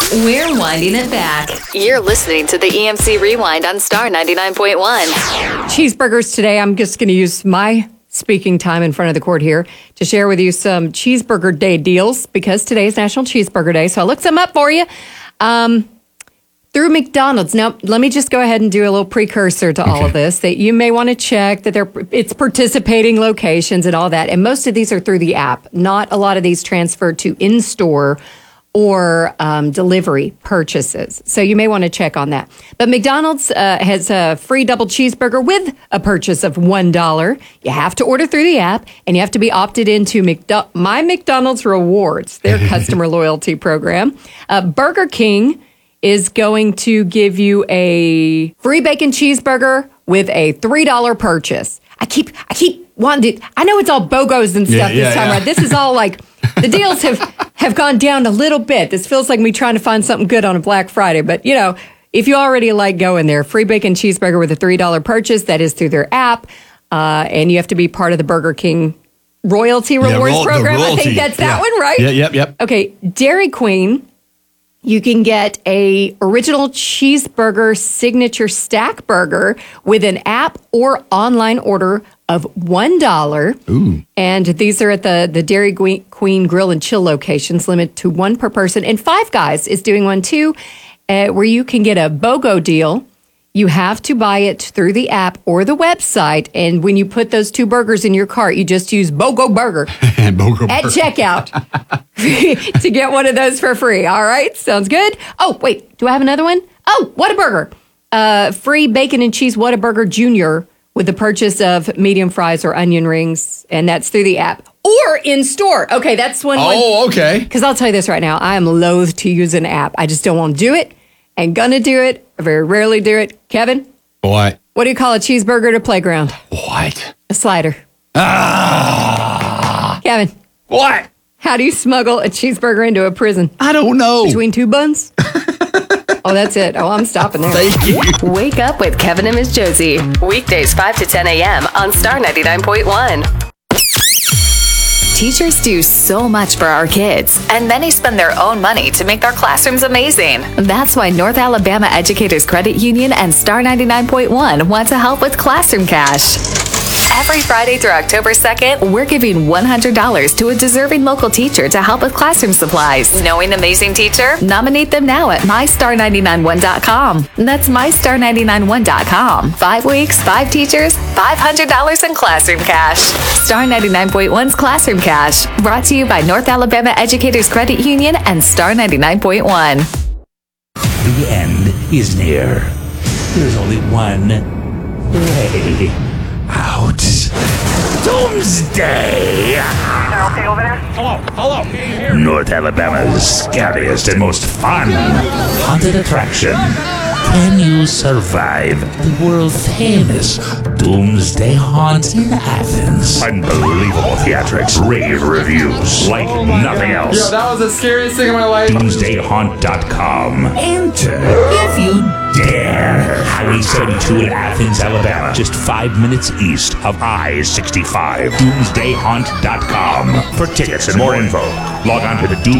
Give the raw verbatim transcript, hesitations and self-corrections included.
We're winding it back. You're listening to the E M C Rewind on Star ninety-nine point one. Cheeseburgers today. I'm just going to use my speaking time in front of the court here to share with you some Cheeseburger Day deals because today is National Cheeseburger Day. So I looked some up for you. Um, through McDonald's. Now, let me just go ahead and do a little precursor to all Okay. of this that you may want to check that they're it's participating locations and all that. And most of these are through the app. Not a lot of these transfer to in-store or um, delivery purchases. So you may want to check on that. But McDonald's uh, has a free double cheeseburger with a purchase of one dollar. You have to order through the app, and you have to be opted into McDo- My McDonald's Rewards, their customer loyalty program. Uh, Burger King is going to give you a free bacon cheeseburger with a three dollar purchase. I keep I keep wanting to, I know it's all BOGOs and stuff Yeah, this yeah, time, yeah. right? This is all like, the deals have, have gone down a little bit. This feels like me trying to find something good on a Black Friday. But, you know, if you already like going there, free bacon cheeseburger with a three dollar purchase, that is through their app. Uh, and you have to be part of the Burger King Royalty Rewards royal- the program. I royalty, think that's that yeah. one, right? Yeah, yep, yep. Okay, Dairy Queen. You can get a original cheeseburger signature stack burger with an app or online order of one dollar. Ooh. And these are at the, the Dairy Queen Queen Grill and Chill locations, limit to one per person. And Five Guys is doing one too, uh, where you can get a BOGO deal. You have to buy it through the app or the website. And when you put those two burgers in your cart, you just use BOGO Burger And Bogo at Burger. checkout to get one of those for free. All right, sounds good. Oh, wait, do I have another one? Oh, Whataburger. Uh, free bacon and cheese Whataburger Junior with the purchase of medium fries or onion rings, and that's through the app or in store. Okay, that's one. Oh, okay. Because I'll tell you this right now, I am loath to use an app. I just don't want to do it. Ain't gonna do it. I very rarely do it. Kevin, What? what do you call a cheeseburger at a playground? What? A slider. Ah. Kevin, What? how do you smuggle a cheeseburger into a prison? I don't know. Between two buns? Oh, that's it. Oh, I'm stopping there. Thank you. Wake up with Kevin and Miss Josie. Weekdays five to ten a.m. on Star ninety-nine point one. Teachers do so much for our kids, and many spend their own money to make their classrooms amazing. That's why North Alabama Educators Credit Union and Star ninety-nine point one want to help with Classroom Cash. Every Friday through October second, we're giving one hundred dollars to a deserving local teacher to help with classroom supplies. Knowing an amazing teacher? Nominate them now at my star nine nine one dot com. That's my star nine nine one dot com. Five weeks, five teachers, five hundred dollars in classroom cash. Star ninety-nine point one's Classroom Cash, brought to you by North Alabama Educators Credit Union and Star ninety-nine point one. The end is near. There's only one way out. Doomsday! Hello, hello, can you hear me? North Alabama's scariest and most fun haunted attraction. Can you survive the world famous Doomsday Haunt in Athens? Unbelievable theatrics, rave reviews, like nothing Yo, else. that was the scariest thing in my life. doomsday haunt dot com. Enter if you dare. Highway seventy-two in Athens, Alabama. Just five minutes east of I sixty-five. doomsday haunt dot com. For tickets and more info, log on to the Doom